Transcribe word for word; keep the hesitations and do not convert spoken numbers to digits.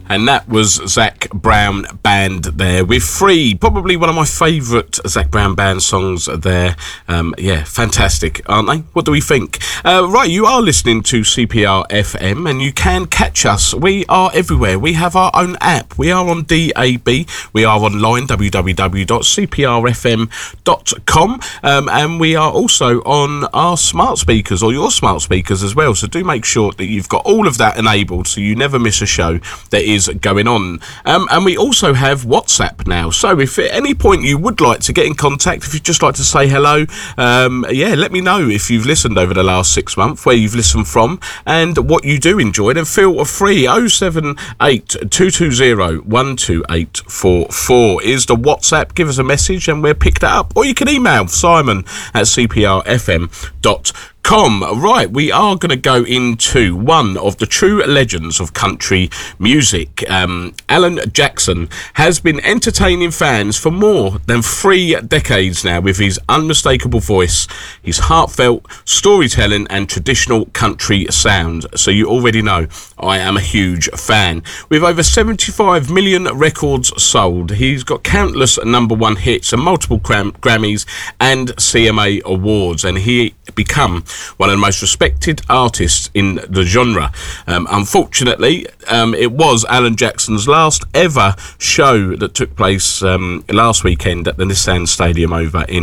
And that was Zac Brown Band there with Free, probably one of my favourite Zac Brown Band songs there. Um, yeah, fantastic, aren't they? What do we think? Uh, right, you are listening to C P R F M and you can catch us. We are everywhere. We have our own app. We are on D A B. We are online, w w w dot c p r f m dot com. Um, and we are also on our smart speakers or your smart speakers as well. So do make sure that you've got all of that enabled so you never miss a show that is going on. Um, and we also have WhatsApp now. So if at any point you would like to get in contact, if you'd just like to say hello, um, yeah, let me know if you've listened over the last six months, where you've listened from and what you do enjoy. Then feel free. oh seven eight two two zero one two eight four four is the WhatsApp. Give us a message and we'll pick that up. Or you can email Simon at c p r f m dot com. Right, we are going to go into one of the true legends of country music. Um, Alan Jackson has been entertaining fans for more than three decades now with his unmistakable voice, his heartfelt storytelling and traditional country sound. So you already know I am a huge fan. With over seventy-five million records sold, he's got countless number one hits and multiple gram- Grammys and C M A awards, and he become one of the most respected artists in the genre. Um, unfortunately, um, it was Alan Jackson's last ever show that took place um, last weekend at the Nissan Stadium over in